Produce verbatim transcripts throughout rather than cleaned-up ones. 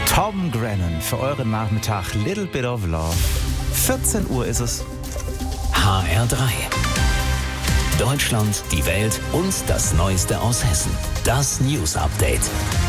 Tom Grennan für euren Nachmittag Little Bit of Love. vierzehn Uhr ist es. H R drei. Deutschland, die Welt und das Neueste aus Hessen. Das News Update.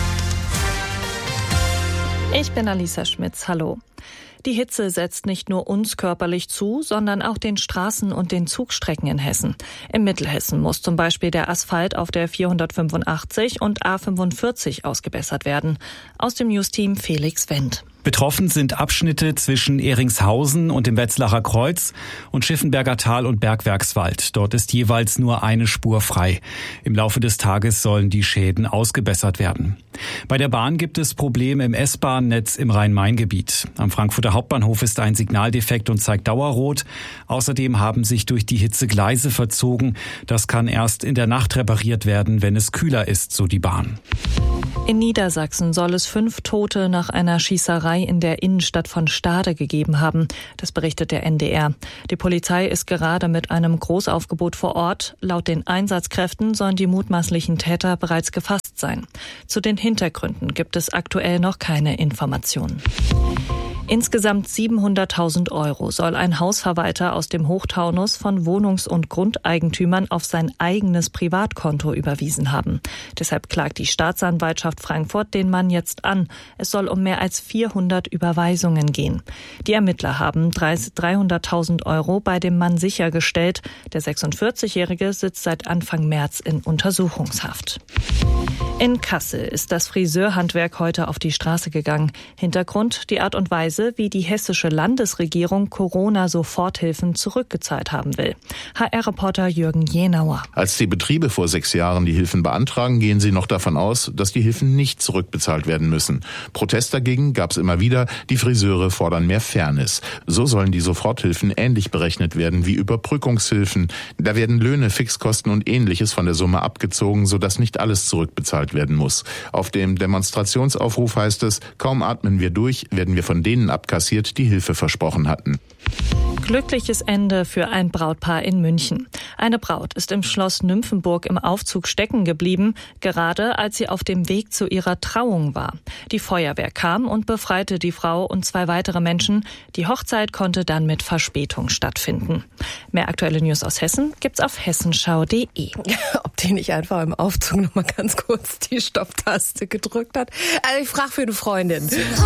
Ich bin Alisa Schmitz. Hallo. Die Hitze setzt nicht nur uns körperlich zu, sondern auch den Straßen und den Zugstrecken in Hessen. Im Mittelhessen muss zum Beispiel der Asphalt auf der vierhundertfünfundachtzig und A fünfundvierzig ausgebessert werden. Aus dem Newsteam Felix Wendt. Betroffen sind Abschnitte zwischen Ehringshausen und dem Wetzlacher Kreuz und Schiffenberger Tal und Bergwerkswald. Dort ist jeweils nur eine Spur frei. Im Laufe des Tages sollen die Schäden ausgebessert werden. Bei der Bahn gibt es Probleme im S-Bahn-Netz im Rhein-Main-Gebiet. Am Frankfurter Hauptbahnhof ist ein Signaldefekt und zeigt Dauerrot. Außerdem haben sich durch die Hitze Gleise verzogen. Das kann erst in der Nacht repariert werden, wenn es kühler ist, so die Bahn. In Niedersachsen soll es fünf Tote nach einer Schießerei in der Innenstadt von Stade gegeben haben. Das berichtet der N D R. Die Polizei ist gerade mit einem Großaufgebot vor Ort. Laut den Einsatzkräften sollen die mutmaßlichen Täter bereits gefasst sein. Zu den Hintergründen gibt es aktuell noch keine Informationen. Insgesamt siebenhunderttausend Euro soll ein Hausverwalter aus dem Hochtaunus von Wohnungs- und Grundeigentümern auf sein eigenes Privatkonto überwiesen haben. Deshalb klagt die Staatsanwaltschaft Frankfurt den Mann jetzt an. Es soll um mehr als vierhundert Überweisungen gehen. Die Ermittler haben dreihunderttausend Euro bei dem Mann sichergestellt. Der sechsundvierzigjährige sitzt seit Anfang März in Untersuchungshaft. In Kassel ist das Friseurhandwerk heute auf die Straße gegangen. Hintergrund die Art und Weise, wie die hessische Landesregierung Corona-Soforthilfen zurückgezahlt haben will. H R-Reporter Jürgen Jenauer. Als die Betriebe vor sechs Jahren die Hilfen beantragen, gehen sie noch davon aus, dass die Hilfen nicht zurückbezahlt werden müssen. Protest dagegen gab es immer wieder. Die Friseure fordern mehr Fairness. So sollen die Soforthilfen ähnlich berechnet werden wie Überbrückungshilfen. Da werden Löhne, Fixkosten und Ähnliches von der Summe abgezogen, sodass nicht alles zurückbezahlt werden muss. Auf dem Demonstrationsaufruf heißt es, kaum atmen wir durch, werden wir von denen abkassiert, die Hilfe versprochen hatten. Glückliches Ende für ein Brautpaar in München. Eine Braut ist im Schloss Nymphenburg im Aufzug stecken geblieben, gerade als sie auf dem Weg zu ihrer Trauung war. Die Feuerwehr kam und befreite die Frau und zwei weitere Menschen. Die Hochzeit konnte dann mit Verspätung stattfinden. Mehr aktuelle News aus Hessen gibt's auf hessenschau punkt de. Ob die nicht einfach im Aufzug noch mal ganz kurz die Stopptaste gedrückt hat? Also ich frage für eine Freundin.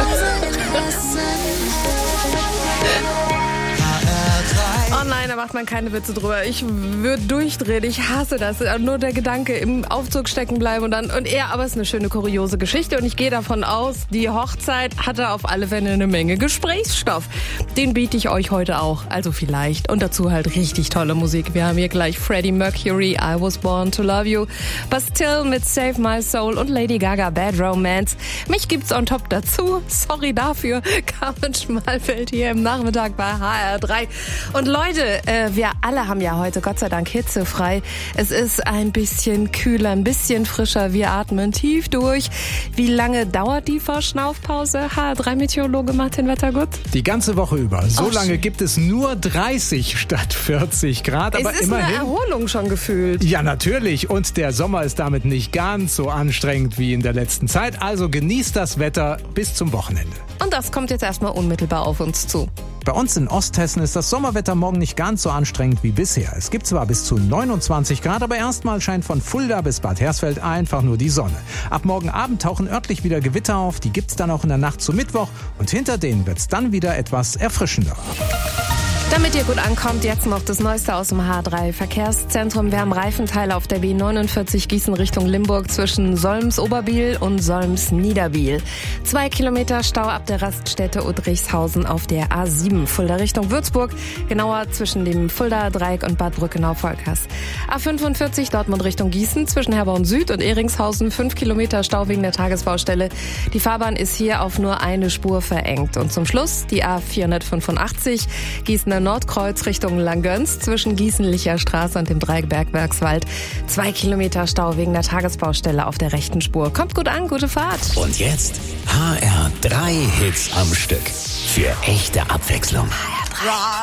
Oh nein, da macht man keine Witze drüber. Ich würde durchdrehen. Ich hasse das. Nur der Gedanke, im Aufzug stecken bleiben und dann und er. Aber es ist eine schöne, kuriose Geschichte. Und ich gehe davon aus, die Hochzeit hatte auf alle Fälle eine Menge Gesprächsstoff. Den biete ich euch heute auch. Also vielleicht. Und dazu halt richtig tolle Musik. Wir haben hier gleich Freddie Mercury, I Was Born to Love You, Bastille mit Save My Soul und Lady Gaga, Bad Romance. Mich gibt's on top dazu. Sorry dafür. Carmen Schmalfeld hier im Nachmittag bei H R drei. Und Leute, äh, wir alle haben ja heute Gott sei Dank hitzefrei. Es ist ein bisschen kühler, ein bisschen frischer. Wir atmen tief durch. Wie lange dauert die Verschnaufpause? H R drei Meteorologe Martin Wettergut? Die ganze Woche über. So Oh, lange schön. gibt es nur dreißig statt vierzig Grad. Aber Es ist immerhin. eine Erholung schon gefühlt. Ja, natürlich. Und der Sommer ist damit nicht ganz so anstrengend wie in der letzten Zeit. Also genießt das Wetter bis zum Wochenende. Und das kommt jetzt erstmal unmittelbar auf uns zu. Bei uns in Osthessen ist das Sommerwetter morgen nicht ganz so anstrengend wie bisher. Es gibt zwar bis zu neunundzwanzig Grad, aber erstmal scheint von Fulda bis Bad Hersfeld einfach nur die Sonne. Ab morgen Abend tauchen örtlich wieder Gewitter auf. Die gibt's dann auch in der Nacht zu Mittwoch. Und hinter denen wird's dann wieder etwas erfrischender. Damit ihr gut ankommt, jetzt noch das Neueste aus dem H drei Verkehrszentrum. Wir haben Reifenteile auf der B neunundvierzig Gießen Richtung Limburg zwischen Solms-Oberbiel und Solms-Niederbiel. Zwei Kilometer Stau ab der Raststätte Udrichshausen auf der A sieben Fulda Richtung Würzburg. Genauer zwischen dem Fulda Dreieck und Bad Brückenau-Volkers. A fünfundvierzig Dortmund Richtung Gießen zwischen Herborn Süd und Ehringshausen. Fünf Kilometer Stau wegen der Tagesbaustelle. Die Fahrbahn ist hier auf nur eine Spur verengt. Und zum Schluss die A vierhundertfünfundachtzig Gießener Nordkreuz Richtung Langgöns zwischen Gießen-Licher Straße und dem Dreieck-Bergwerkswald. Zwei Kilometer Stau wegen der Tagesbaustelle auf der rechten Spur. Kommt gut an, gute Fahrt. Und jetzt H R drei Hits am Stück. Für echte Abwechslung. H R drei.